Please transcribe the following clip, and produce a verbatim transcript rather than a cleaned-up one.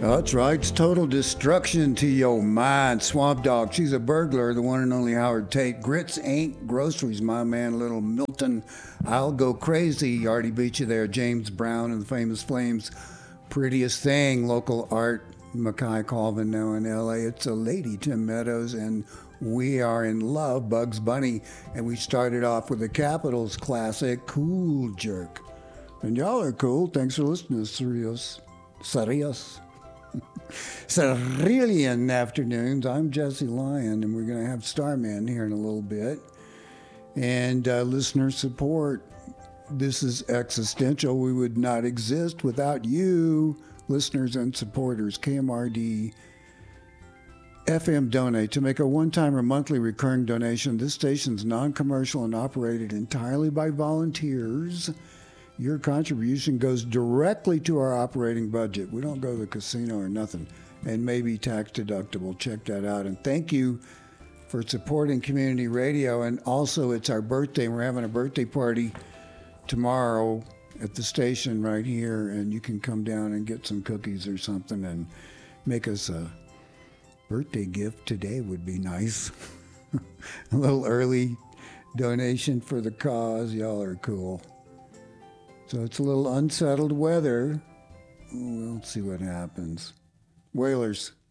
That's right. It's total destruction to your mind. Swamp Dog. She's a burglar. The one and only Howard Tate. Grits ain't groceries, my man. Little Milton. I'll go crazy. Already beat you there. James Brown and the Famous Flames. Prettiest Thing. Local art. Mackay Colvin now in L A. It's a lady, Tim Meadows, and We Are in Love, Bugs Bunny. And we started off with the Capitals classic, Cool Jerk. And y'all are cool. Thanks for listening to Sirius. Sirius. Cerulean Afternoons. I'm Jesse Lyon, and we're going to have Starman here in a little bit. And uh, listener support. This is existential. We would not exist without you, listeners and supporters. K M R D F M Donate. To make a one-time or monthly recurring donation, this station's non-commercial and operated entirely by volunteers. Your contribution goes directly to our operating budget. We don't go to the casino or nothing. And maybe tax deductible. Check that out. And thank you for supporting community radio. And also, it's our birthday. We're having a birthday party tomorrow at the station right here. And you can come down and get some cookies or something and make us a birthday gift today would be nice. A little early donation for the cause. Y'all are cool. So it's a little unsettled weather. We'll see what happens. Whalers.